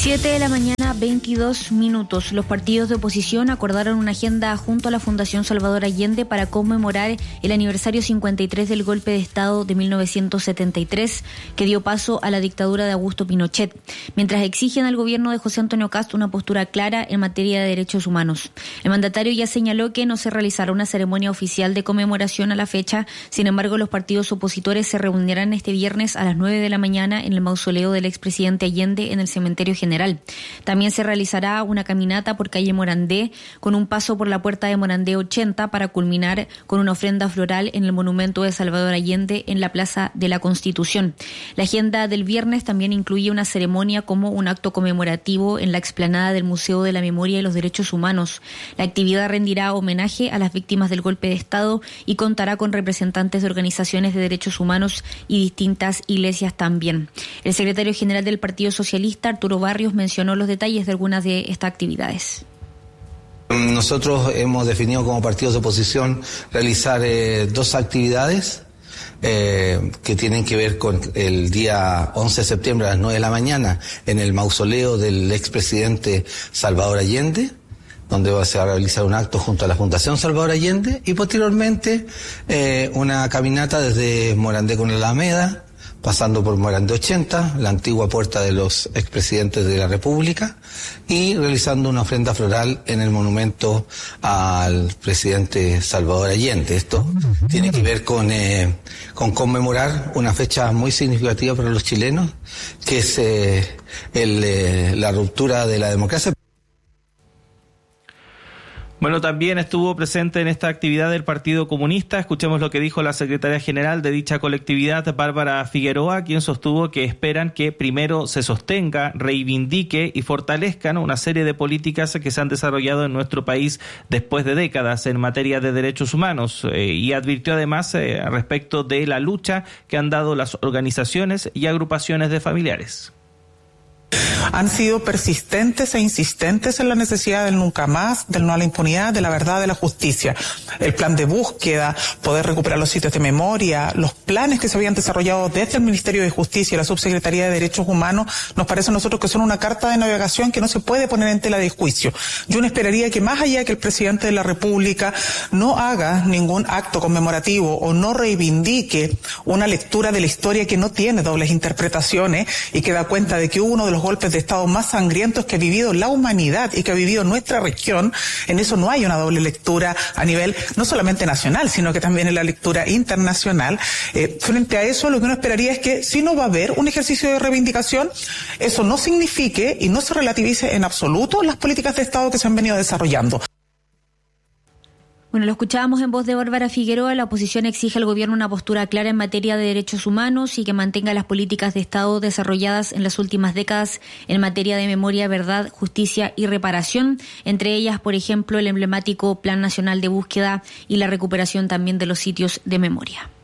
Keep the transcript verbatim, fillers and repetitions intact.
siete de la mañana, veintidós minutos. Los partidos de oposición acordaron una agenda junto a la Fundación Salvador Allende para conmemorar el aniversario cincuenta y tres del golpe de Estado de mil novecientos setenta y tres, que dio paso a la dictadura de Augusto Pinochet, mientras exigen al gobierno de José Antonio Kast una postura clara en materia de derechos humanos. El mandatario ya señaló que no se realizará una ceremonia oficial de conmemoración a la fecha. Sin embargo, los partidos opositores se reunirán este viernes a las nueve de la mañana en el mausoleo del expresidente Allende en el cementerio general. También se realizará una caminata por calle Morandé con un paso por la puerta de Morandé ochenta para culminar con una ofrenda floral en el monumento de Salvador Allende en la Plaza de la Constitución. La agenda del viernes también incluye una ceremonia como un acto conmemorativo en la explanada del Museo de la Memoria y los Derechos Humanos. La actividad rendirá homenaje a las víctimas del golpe de Estado y contará con representantes de organizaciones de derechos humanos y distintas iglesias también. El secretario general del Partido Socialista, Arturo Barrios, mencionó los detalles de algunas de estas actividades. Nosotros hemos definido como partidos de oposición realizar eh, dos actividades eh, que tienen que ver con el día once de septiembre a las nueve de la mañana en el mausoleo del expresidente Salvador Allende, donde se va a realizar un acto junto a la Fundación Salvador Allende, y posteriormente eh, una caminata desde Morandé con la Alameda, pasando por Morandé ochenta, la antigua puerta de los expresidentes de la República, y realizando una ofrenda floral en el monumento al presidente Salvador Allende. Esto tiene que ver con, eh, con conmemorar una fecha muy significativa para los chilenos, que es eh, el, eh, la ruptura de la democracia. Bueno, también estuvo presente en esta actividad el Partido Comunista. Escuchemos lo que dijo la secretaria general de dicha colectividad, Bárbara Figueroa, quien sostuvo que esperan que primero se sostenga, reivindique y fortalezcan una serie de políticas que se han desarrollado en nuestro país después de décadas en materia de derechos humanos, eh, y advirtió además eh, respecto de la lucha que han dado las organizaciones y agrupaciones de familiares. Han sido persistentes e insistentes en la necesidad del nunca más, del no a la impunidad, de la verdad, de la justicia. El plan de búsqueda, poder recuperar los sitios de memoria, los planes que se habían desarrollado desde el Ministerio de Justicia y la Subsecretaría de Derechos Humanos, nos parece a nosotros que son una carta de navegación que no se puede poner en tela de juicio. Yo no esperaría que más allá que el presidente de la República no haga ningún acto conmemorativo o no reivindique una lectura de la historia que no tiene dobles interpretaciones y que da cuenta de que hubo uno de los golpes de Estado más sangrientos que ha vivido la humanidad y que ha vivido nuestra región. En eso no hay una doble lectura a nivel no solamente nacional, sino que también en la lectura internacional. Eh, frente a eso, lo que uno esperaría es que si no va a haber un ejercicio de reivindicación, eso no signifique y no se relativice en absoluto las políticas de Estado que se han venido desarrollando. Bueno, lo escuchábamos en voz de Bárbara Figueroa. La oposición exige al gobierno una postura clara en materia de derechos humanos y que mantenga las políticas de Estado desarrolladas en las últimas décadas en materia de memoria, verdad, justicia y reparación. Entre ellas, por ejemplo, el emblemático Plan Nacional de Búsqueda y la recuperación también de los sitios de memoria.